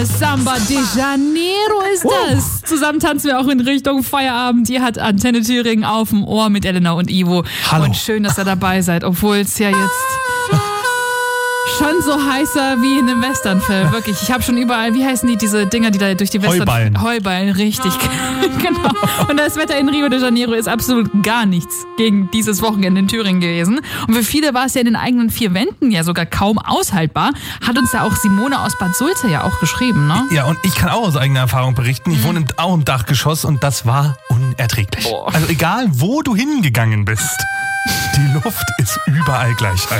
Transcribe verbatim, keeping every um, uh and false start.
Samba de Janeiro ist das. Zusammen tanzen wir auch in Richtung Feierabend. Ihr hat Antenne Thüringen auf dem Ohr mit Elena und Ivo. Hallo. Und schön, dass ihr dabei seid, obwohl es ja jetzt schon so heißer wie in einem Westernfilm. Wirklich. Ich habe schon überall, wie heißen die, diese Dinger, die da durch die Western... Heuballen. Heuballen, richtig. Genau. Und das Wetter in Rio de Janeiro ist absolut gar nichts gegen dieses Wochenende in Thüringen gewesen. Und für viele war es ja in den eigenen vier Wänden ja sogar kaum aushaltbar. Hat uns ja auch Simone aus Bad Sulza ja auch geschrieben, ne? Ja, und ich kann auch aus eigener Erfahrung berichten. Ich mhm. wohne im, auch im Dachgeschoss und das war unerträglich. Boah. Also egal, wo du hingegangen bist, die Luft ist überall gleich.